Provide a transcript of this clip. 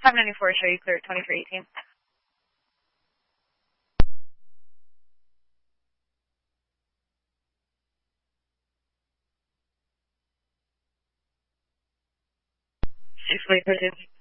594, show you clear at 2318. Six, wait, proceed.